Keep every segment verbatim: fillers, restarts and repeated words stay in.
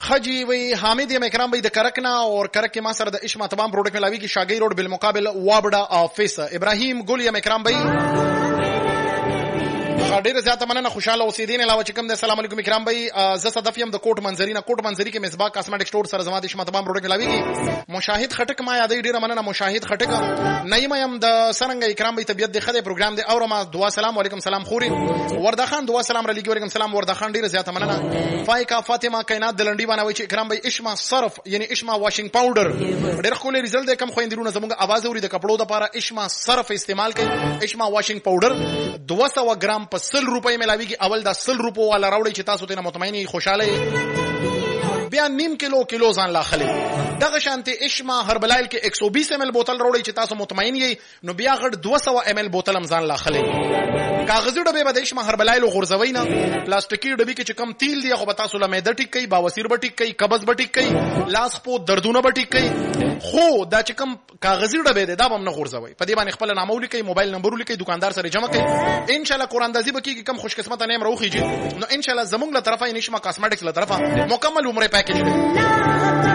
خجی وی حامد یم اکرام بھائی د کرکنا اور کرک کے ما سره د اشما تمام پروڈکٹ ملاوی کی شاگئی روڈ بالمقابل وابڑا آفس. ابراهیم ګل یم اکرام بھائی ډیر زیاته مننه خوشاله اوسیدین. علاوه چې کوم د السلام علیکم اکرام بھائی ز صدف یم د کوټ منظرینا کوټ منظری کې مصباح کاسمیټک سٹور سره زما د اشما تمام پروډکټ ملاوی کی. مشاهد خټک ما یادې ډیر مننه مشاهد خټک. نعیم یم د سرنګ اکرام بھائی طبیعت د خدای پروګرام دی اور ما دعا سلام علیکم سلام خوري. وردا خان دعا سلام علیکم وعلیکم سلام. وردا خان ډیر زیاته مننه. فایکا فاطمه کائنات د لنډی باندې وای چې اکرام بھائی اشما صرف یعنی اشما واشینګ پاوډر ډیر خو ریزلټ د کم خويندرونه زموږ आवाज اوري د کپړو د لپاره اشما صرف استعمال کوي. اشما واشینګ پاوډر دو سو ګرام په سل روپۍ ملاوي کی. اول دا سل روپو والا راوړی چې تاسو ته مطمئنی خوشاله بیا نیم کیلو کیلو ځان لا خلی. دغه شانتي اشما هربلایل کې ایک سو بیس ایم ایل بوتل راوړی چې تاسو مطمئن یې نو بیا غټ دو سو ایم ایل بوتل هم ځان لا خلی. کاغذي ډبه به د اشما هربلایل غورځوي نه پلاستیکي ډبه کې چې کم تیل دی خو تاسو له معده ټیک کوي باوسیر به ټیک کوي قبض به ټیک کوي لاس په دردونه به ټیک کوي. خو دا چې کم کاغذي ډبه دی دا هم نه غورځوي. په دې باندې خپل نامه ولیکئ موبایل نمبر ولیکئ دکاندار سره جمع کړئ ان شاء الله قران دازي به کیږي کم خوش قسمت نه مروخیږي نو ان شاء الله زمونږ له طرفه نشما کاسمیټکس له طرفه مکمل عمره پیکیج دی.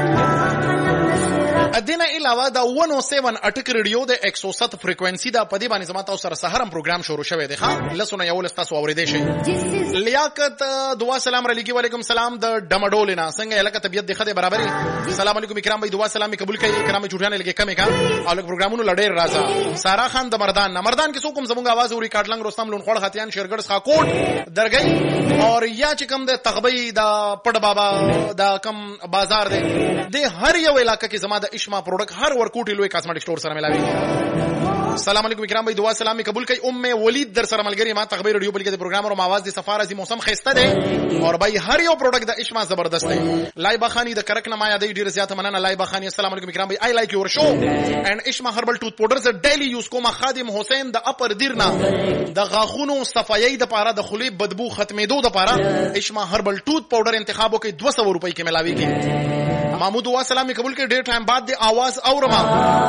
ادینه علاوه دا ون سیون اټک ریډیو د ایک سو سات فریکوئنسي دا په دې باندې زما تاسو سره سحرم پروګرام شروع شوی دی. ها لسونه یو لستاسو اوریدې شي. لیاقت دعا سلام علیکم وعلیکم سلام د ډمډول نه څنګه الکه طبیعت د خدای برابرۍ. السلام علیکم اکرام بھائی دعا سلام قبول کړئ. اکرام جوړانه لګي کمه کا او لګ پروګرامونو لډیر راځه. سارا خان د مردان نه مردان کې څوک زموږ आवाज اوري کاټلنګ رستم لون خړ خاتیان شیرګړ خاکوټ درګي اور یا چې کوم د تغبی دا پړ بابا دا کم بازار دی د هر یو علاقې کې زما د اشما پروډکټ هر ورکوټي لوی کاسمیټک سٹور سره ملاوي. السلام علیکم اکرام بھائی دعا سلام قبول کړئ. ام ولید در سره ملګری ما تغبی ریډیو بلکې د پروګرام او आवाज د سفاره زی موسم خسته دی اور بھائی هر یو پروډکټ د اشما زبردست دی. لایبا خانی د کرک نما یادې ډیر زیاته مننه لایبا خانی. السلام علیکم اکرام بھائی آی لایک یور شو اینڈ اشما هربل ټوث پاوډر ز ډیلی یوز کوم. خادم حسین د اپر دیرنا د غاخونو صفایي د پاره د خلی بدبو ختمېدو د پاره اشما هربل ټوث پاوډر انتخاب وکي دو سو روپۍ کې ملاوي کی. محمود دعا سلام قبول کړئ. ډیر ټایم بعد د आवाज اورما.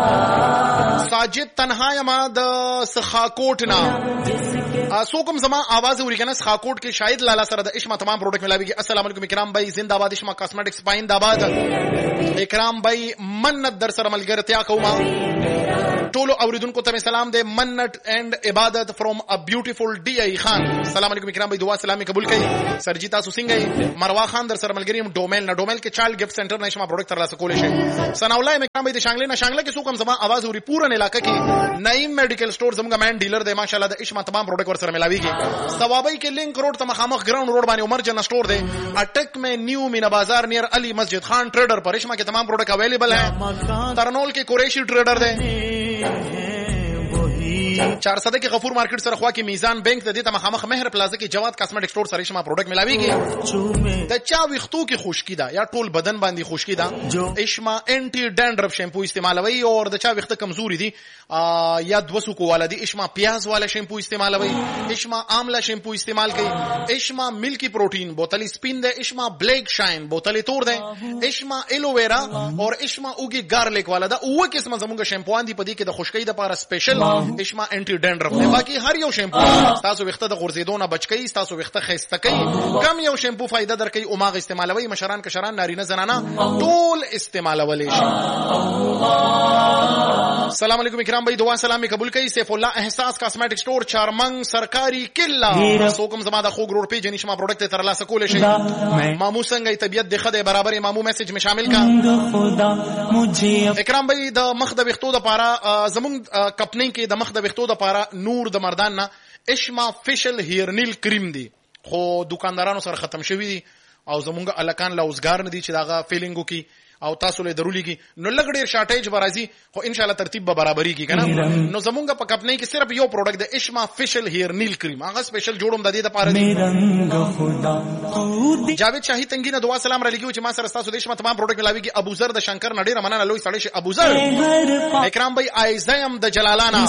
ساجد تنها یما د سخاکوټ نا سوکم زما आवाज اوري کنه سخاکوټ کې شاید لالا سره د اشما تمام پروډکټ ملاوي کی. السلام علیکم اکرام بھائی زندہ باد اشما کاسمیټکس پاین داباد. اکرام بھائی منت در سره ملګرتیا کوما ټولو اوریدونکو ته سلام دی. منت اینڈ عبادت فرام ا بیوټیفل ڈی ای خان. السلام علیکم اکرام بھائی دعا سلام قبول کړئ. سرجیتا سوسنګ مروه خان در سره ملګری ډومل نه ډومل کې چایلډ گفت سنټر نشما پروډکټ ترلاسه کولای شي. ثنا الله اکرام بھائی د شانګله نه شانګله کې سوکم زما आवाज اوري پورا علاقې کې نعیم میډیکل سٹور زموږ مین ډیلر دی ماشاءالله د اشما تمام پروډکټ ور سره ملاويږي. ثوابي کې لینک روډ ته مخامخ ګراوند روډ باندې عمر جن سٹور دی. اٹک میں نیو مینا بازار نیر علی مسجد خان ٹریڈر پر اشما کے تمام پروڈکٹ اویلیبل ہیں. ترنول کے قریشی ٹریڈر دے چار صدې کې غفور مارکیټ سره خوا کې میزان بانک ته د ته مخامخ مهر پلازا کې جواد کاسمیټک سٹور سره اشما پروډکټ ملاويږي. د چا وختو کې خشکی ده یا ټول بدن باندې خشکی ده اشما انټي ډینډرف شیمپو استعمالوي اور د چا وخت کمزوري دي یا دوسو کو والا دي اشما پیاز والا شیمپو استعمالوي. اشما آملا شیمپو استعمال کوي. اشما ملکی پروٹین بوتل سپین ده. اشما بلیک شاین بوتل تور ده. اشما ایلوویرا اور اشما اوګي گارلک والا ده. او قسمه زموږ شیمپوان دي په دې کې د خشکی د لپاره سپیشل اشما انټي ډینډرف دی. باقي هر یو شیمپو تاسو وخت د غورځیدو نه بچ کی تاسو وخت خسته کوي. کم یو شیمپو فائدہ درکې او ماغ استعمالوي مشران کشران نارینه زنانه ټول استعمالولې شي. السلام علیکم اکرام بھائی دعا سلام قبول کړئ. سیف الله احساس کاسمیټک سٹور چارمنګ سرکاري کلا سوکم زما د خو ګروډ پیج نشما پروډکټ تر لاسه کولې شي. مامو څنګه طبیعت د خدای برابر مامو میسج می شامل کا. اکرام بھائی د مخ د وختو د پاره زمون کپنی کې د مخ د وختو د پاره نور د مردان نه اشما فیشل هیر نیل کریم دی خو دکاندارانو سره ختم شوی دی او زمونږ الکان لوزګار نه دي چې داغه فیلینګو کی او تاسو له ضروري نو لګ ډیر شارټیج برازي خو ان شاء الله ترتیب به برابرۍ کی کنه. نو زمونږ په کپنی کې صرف یو پروډکټ د اشما فیشل هیر نیل کریم هغه سپیشل جوړوم د دې لپاره دی. جاوید شاهی تنگی نه دعا سلام را لګیو چې ما سره تاسو د اشما تمام پروډکټ ملاوي کی. ابو ذر د شنکر نډیر مننه لوی سړی شي ابو ذر. اکرام بھائی ایزایم د جلالانا.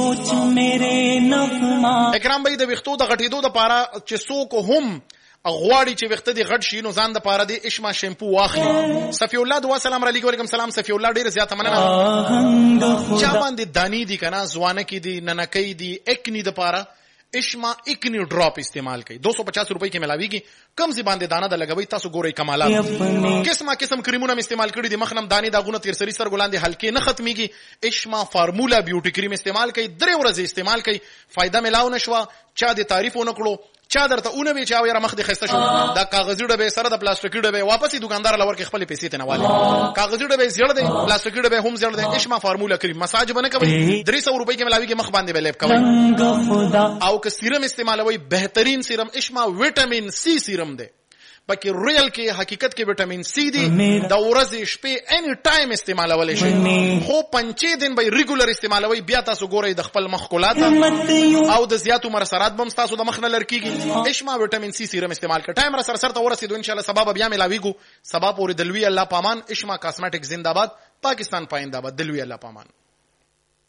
اکرام بھائی د وختو د غټیدو د لپاره چې څوک هم غواړي چې وخت دې غټ شي نو ځان د پاره دی اشما شیمپو واخلي. صفی الله دعا سلام علیکم وعلیکم سلام. صفی الله ډیر زیاته مننه. چا باندې دانی دي کنه ځوانه کې دي ننکې دي اکنی د پاره اشما اکنی ډراپ استعمال کړئ دو سو پچاس روپۍ کې ملاويږي کم زی باندې دانه د لګوي تاسو ګورئ کمالات قسمه قسم کریمونه استعمال کړي دي مخنم دانې داغونه تیر سری سر ګلاندې هلکې نه ختميږي اشما فارمولا بیوټي کریم استعمال کړئ درې ورځې استعمال کړئ فائدہ ملاو نشوا چا دې تعریف ونکړو چا درته اونې به چا یاره مخ دې خسته شو دا کاغذي ډبه سره د پلاستیکي ډبه واپس دکاندار لور کې خپل پیسې ته نواله کاغذي ډبه زړه دې پلاستیکي ډبه هم زړه دې اشما فارمولا کریم مساج باندې کوي درې سو روپۍ کې ملاويږي مخ باندې بلیپ کوي او که سیرم استعمالوي بهترین سیرم اشما وټامین سی سیرم دی پکې ریل کې حقیقت کې وټامین سی دی د ورځې شپې اني ټایم استعمالول شي خو پنځه دن به ریګولر استعمالوي بیا تاسو ګورئ د خپل مخ کولاته او د زیاتو مرسرات بم تاسو د مخ نه لړکیږي اشما وټامین سی سیرم استعمال کړئ ټایم را سره سره ورسېدو ان شاء الله سبب بیا ملاويګو سبب اور دلوي الله پامان اشما کاسمیټک زنده‌باد پاکستان پاینده باد دلوي الله پامان